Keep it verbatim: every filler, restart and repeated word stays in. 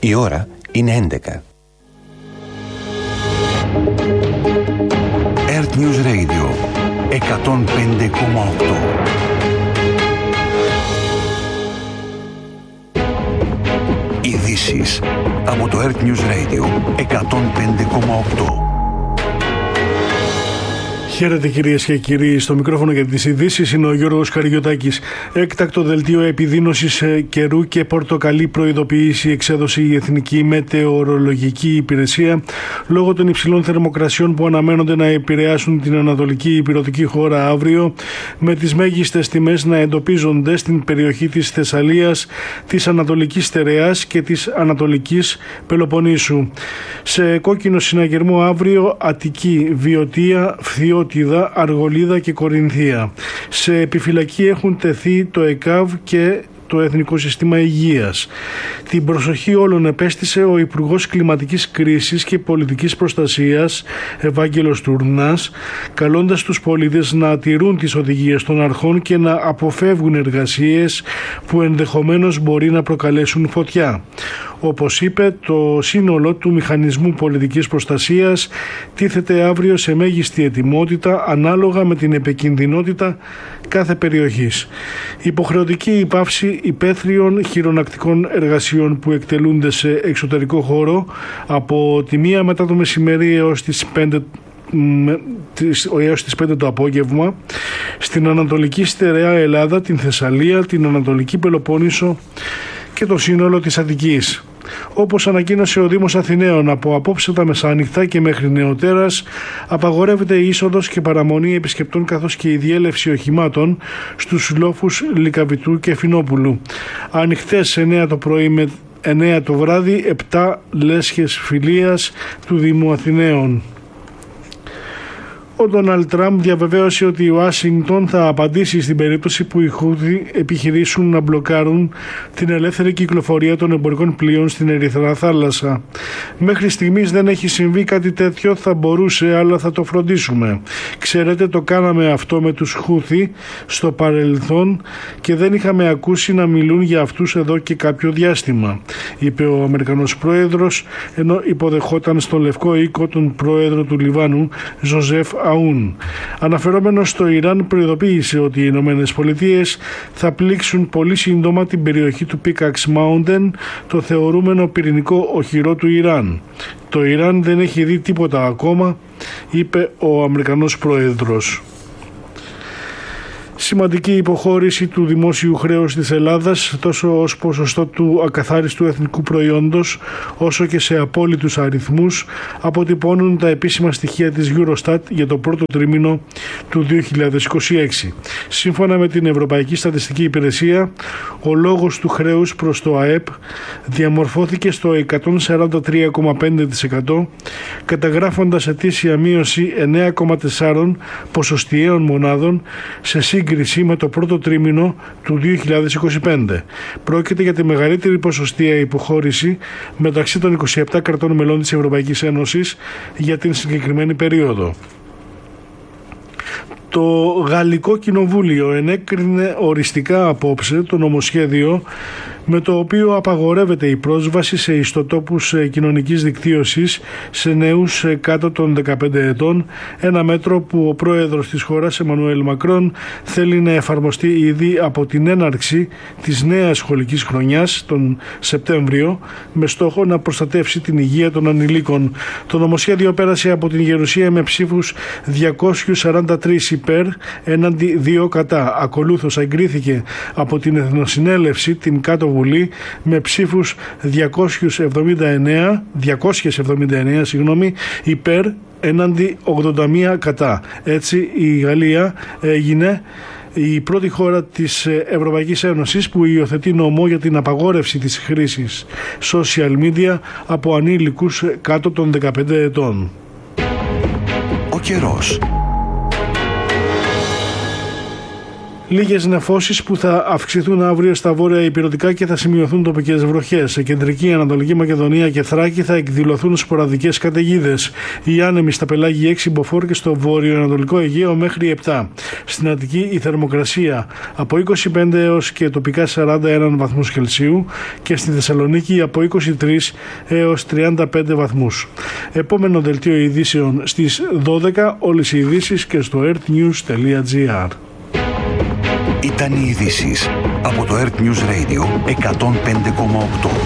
Η ώρα είναι έντεκα. Earth News Radio εκατόν πέντε κόμμα οκτώ. Ειδήσεις από το Earth News Radio εκατόν πέντε κόμμα οκτώ. Χαίρετε κυρίες και κύριοι, στο μικρόφωνο για τις ειδήσεις είναι ο Γιώργος Καριωτάκης. Έκτακτο δελτίο επιδείνωσης καιρού και πορτοκαλί προειδοποίηση εξέδωσε η Εθνική Μετεωρολογική Υπηρεσία λόγω των υψηλών θερμοκρασιών που αναμένονται να επηρεάσουν την ανατολική ηπειρωτική χώρα αύριο, με τις μέγιστες τιμές να εντοπίζονται στην περιοχή της Θεσσαλίας, της Ανατολικής Στερεάς και της Ανατολικής Πελοποννήσου. Σε κόκκινο συναγερμό αύριο Αττική, Βιωτία, Φθιώτιδα, Αργολίδα και Κορινθία. Σε επιφυλακή έχουν τεθεί το ΕΚΑΒ και το Εθνικό Σύστημα Υγείας. Την προσοχή όλων επέστησε ο Υπουργός Κλιματικής Κρίσης και Πολιτικής Προστασίας Ευάγγελος Τουρνάς, καλώντας τους πολίτες να τηρούν τις οδηγίες των αρχών και να αποφεύγουν εργασίες που ενδεχομένως μπορεί να προκαλέσουν φωτιά. Όπως είπε, το σύνολο του Μηχανισμού Πολιτικής Προστασίας τίθεται αύριο σε μέγιστη ετοιμότητα ανάλογα με την επικινδυνότητα κάθε περιοχής. Υποχρεωτική υπάυση υπαίθριων χειρονακτικών εργασιών που εκτελούνται σε εξωτερικό χώρο από τη μία μετά το μεσημέρι έως τις πέντε έως τις πέντε το απόγευμα στην Ανατολική Στερεά Ελλάδα, την Θεσσαλία, την Ανατολική Πελοπόννησο και το σύνολο της Αττικής. Όπως ανακοίνωσε ο Δήμος Αθηναίων, από απόψε τα μεσάνυχτα και μέχρι νεοτέρας απαγορεύεται η είσοδος και παραμονή επισκεπτών καθώς και η διέλευση οχημάτων στους λόφους Λυκαβητού και Φινόπουλου. Ανοιχτές εννέα το πρωί με εννέα το βράδυ, επτά λέσχες φιλίας του Δήμου Αθηναίων. Ο Ντόναλντ Τραμπ διαβεβαίωσε ότι η Ουάσιγκτον θα απαντήσει στην περίπτωση που οι Χούθι επιχειρήσουν να μπλοκάρουν την ελεύθερη κυκλοφορία των εμπορικών πλοίων στην Ερυθρά Θάλασσα. Μέχρι στιγμής δεν έχει συμβεί κάτι τέτοιο, θα μπορούσε, αλλά θα το φροντίσουμε. Ξέρετε, το κάναμε αυτό με τους Χούθι στο παρελθόν και δεν είχαμε ακούσει να μιλούν για αυτούς εδώ και κάποιο διάστημα, είπε ο Αμερικανός πρόεδρος, ενώ υποδεχόταν στο Λευκό Οίκο τον πρόεδρο του Λιβάνου, Ζωζεφ Αούν. Αναφερόμενος στο Ιράν, προειδοποίησε ότι οι Ηνωμένες Πολιτείες θα πλήξουν πολύ σύντομα την περιοχή του Pickaxe Mountain, το θεωρούμενο πυρηνικό οχυρό του Ιράν. Το Ιράν δεν έχει δει τίποτα ακόμα, είπε ο Αμερικανός πρόεδρος. Σημαντική υποχώρηση του δημόσιου χρέους της Ελλάδας, τόσο ως ποσοστό του ακαθάριστου εθνικού προϊόντος, όσο και σε απόλυτους αριθμούς, αποτυπώνουν τα επίσημα στοιχεία της Eurostat για το πρώτο τρίμηνο του δύο χιλιάδες είκοσι έξι. Σύμφωνα με την Ευρωπαϊκή Στατιστική Υπηρεσία, ο λόγος του χρέους προς το ΑΕΠ διαμορφώθηκε στο εκατόν σαράντα τρία κόμμα πέντε τοις εκατό, καταγράφοντας ετήσια μείωση εννέα κόμμα τέσσερα ποσοστιαίων μονάδων σε σύγκριση με το πρώτο τρίμηνο του δύο χιλιάδες είκοσι πέντε. Πρόκειται για τη μεγαλύτερη ποσοστιαία υποχώρηση μεταξύ των είκοσι επτά κρατών μελών της Ευρωπαϊκής Ένωσης για την συγκεκριμένη περίοδο. Το Γαλλικό Κοινοβούλιο ενέκρινε οριστικά απόψε το νομοσχέδιο με το οποίο απαγορεύεται η πρόσβαση σε ιστοτόπους κοινωνικής δικτύωσης σε νέους κάτω των δεκαπέντε ετών, ένα μέτρο που ο πρόεδρος της χώρας, Εμμανουέλ Μακρόν, θέλει να εφαρμοστεί ήδη από την έναρξη της νέας σχολικής χρονιάς τον Σεπτέμβριο, με στόχο να προστατεύσει την υγεία των ανηλίκων. Το νομοσχέδιο πέρασε από την Γερουσία με ψήφους διακόσιους σαράντα τρία υπέρ έναντι δύο κατά. Ακολούθως εγκρίθηκε από την Εθνοσυνέλευση, την Κάτω Βουλή, με ψήφους διακόσιους εβδομήντα εννέα, διακόσιες εβδομήντα εννέα συγγνώμη, υπέρ έναντι ογδόντα μία κατά. Έτσι η Γαλλία έγινε η πρώτη χώρα της Ευρωπαϊκής Ένωσης που υιοθετεί νόμο για την απαγόρευση της χρήσης social media από ανήλικους κάτω των δεκαπέντε ετών. Ο καιρός. Λίγες νεφώσεις που θα αυξηθούν αύριο στα βόρεια ηπειρωτικά και θα σημειωθούν τοπικές βροχές. Σε κεντρική Ανατολική Μακεδονία και Θράκη θα εκδηλωθούν σποραδικές καταιγίδες. Οι άνεμοι στα πελάγια έξι μποφόρ και στο βόρειο-ανατολικό Αιγαίο μέχρι επτά. Στην Αττική η θερμοκρασία από είκοσι πέντε έως και τοπικά σαράντα ένα βαθμούς Κελσίου και στη Θεσσαλονίκη από είκοσι τρεις έως τριάντα πέντε βαθμούς. Επόμενο δελτίο ειδήσεων στις δώδεκα, όλες οι ειδήσεις και στο earthnews τελεία gr. Ήταν οι ειδήσεις από το Earth News Radio εκατόν πέντε κόμμα οκτώ.